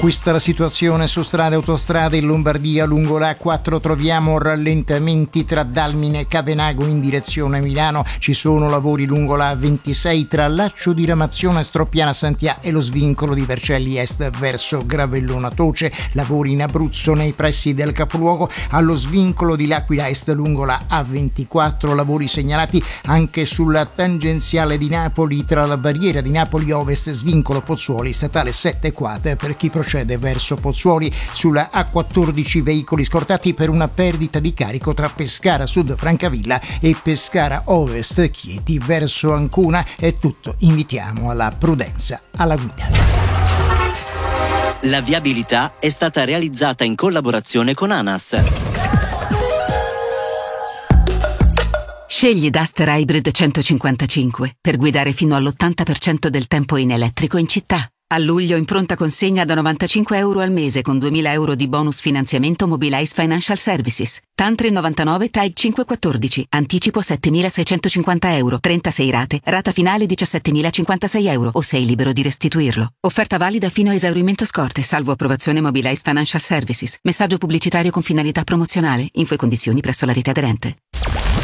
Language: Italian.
Questa è la situazione su strade e autostrade in Lombardia. Lungo la A4 troviamo rallentamenti tra Dalmine e Cavenago in direzione Milano. Ci sono lavori lungo la A26 tra Laccio di Ramazione, Stroppiana Santià e lo svincolo di Vercelli Est verso Gravellona Toce. Lavori in Abruzzo nei pressi del capoluogo allo svincolo di L'Aquila Est lungo la A24. Lavori segnalati anche sulla tangenziale di Napoli tra la barriera di Napoli Ovest, svincolo Pozzuoli, statale 7 Quad per chi procede verso Pozzuoli. Sulla A14 veicoli scortati per una perdita di carico tra Pescara Sud Francavilla e Pescara Ovest Chieti verso Ancona. È tutto, invitiamo alla prudenza alla guida. La viabilità è stata realizzata in collaborazione con ANAS. Scegli Duster Hybrid 155 per guidare fino all'80% del tempo in elettrico in città. A luglio in pronta consegna da €95 al mese con 2.000 euro di bonus finanziamento Mobilize Financial Services. Tantri 99 TAG 514. Anticipo €7.650. 36 rate. Rata finale €17.056 o sei libero di restituirlo. Offerta valida fino a esaurimento scorte, salvo approvazione Mobilize Financial Services. Messaggio pubblicitario con finalità promozionale. Info e condizioni presso la rete aderente.